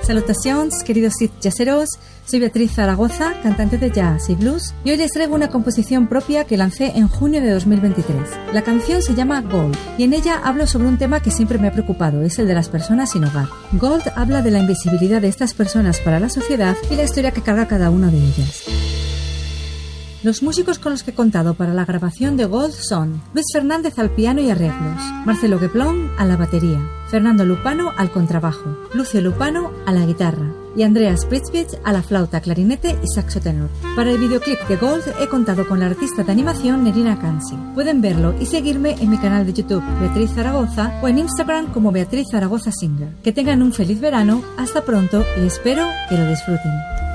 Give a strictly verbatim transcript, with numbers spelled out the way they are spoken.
Salutacions, queridos jazzeros, soy Beatriz Zaragoza, cantante de jazz y blues, y hoy les traigo una composición propia que lancé en junio de dos mil veintitrés. La canción se llama Gold, y en ella hablo sobre un tema que siempre me ha preocupado, es el de las personas sin hogar. Gold habla de la invisibilidad de estas personas para la sociedad y la historia que carga cada una de ellas. Los músicos con los que he contado para la grabación de Gold son Luis Fernández al piano y arreglos, Marcelo Gueplón a la batería, Fernando Lupano al contrabajo, Lucio Lupano a la guitarra y Andreas Pritzbich a la flauta, clarinete y saxo tenor. Para el videoclip de Gold he contado con la artista de animación Nerina Kansi. Pueden verlo y seguirme en mi canal de YouTube Beatriz Zaragoza o en Instagram como Beatriz Zaragoza Singer. Que tengan un feliz verano, hasta pronto y espero que lo disfruten.